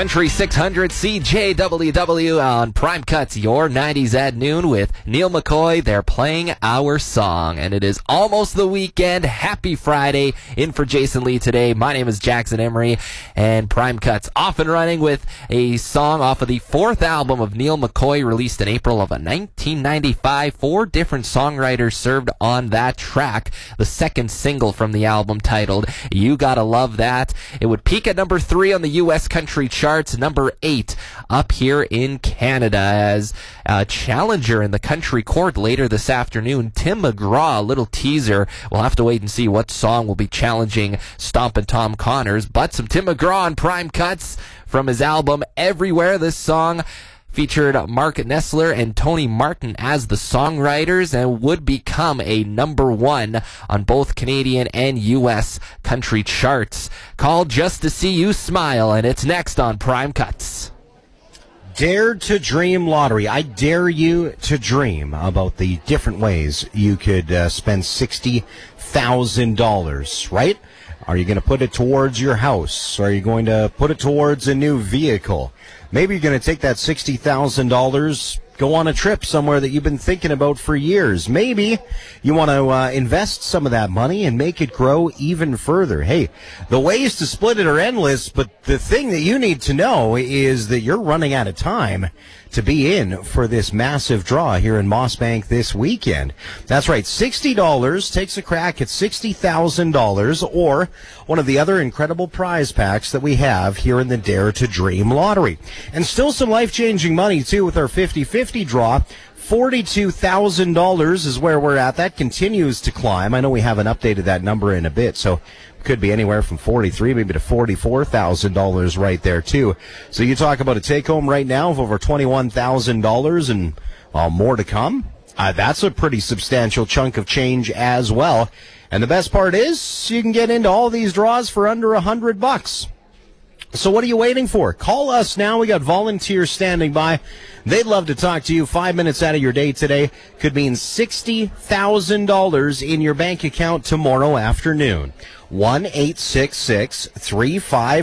Country 600 CJWW on Prime Cuts, your 90s at noon with Neil McCoy. They're playing our song, and it is almost the weekend. Happy Friday. In for Jason Lee today. My name is Jackson Emery, and Prime Cuts off and running with a song off of the fourth album of Neil McCoy, released in April of 1995. 4 different songwriters served on that track. The second single from the album, titled You Gotta Love That. It would peak at number 3 on the U.S. country charts, number 8 up here in Canada. As a challenger in the country court later this afternoon, Tim McGraw, a little teaser. We'll have to wait and see what song will be challenging Stompin' Tom Connors, but some Tim McGraw on Prime Cuts from his album Everywhere. This song featured Mark Nessler and Tony Martin as the songwriters and would become a number 1 on both Canadian and U.S. country charts. Called Just to See You Smile, and it's next on Prime Cuts. Dare to Dream Lottery. I dare you to dream about the different ways you could spend $60,000, right? Are you going to put it towards your house? Are you going to put it towards a new vehicle? Maybe you're going to take that $60,000, go on a trip somewhere that you've been thinking about for years. Maybe you want to invest some of that money and make it grow even further. Hey, the ways to split it are endless, but the thing that you need to know is that you're running out of time to be in for this massive draw here in Mossbank this weekend. That's right, $60 takes a crack at $60,000 or one of the other incredible prize packs that we have here in the Dare to Dream Lottery. And still some life-changing money, too, with our 50-50 draw. $42,000 is where we're at. That continues to climb. I know we haven't updated that number in a bit, so it could be anywhere from $43,000 maybe to $44,000 right there, too. So you talk about a take-home right now of over $21,000 and more to come. That's a pretty substantial chunk of change as well. And the best part is you can get into all these draws for under $100. So what are you waiting for? Call us now. We got volunteers standing by. They'd love to talk to you. 5 minutes out of your day today could mean $60,000 in your bank account tomorrow afternoon. 1-866-35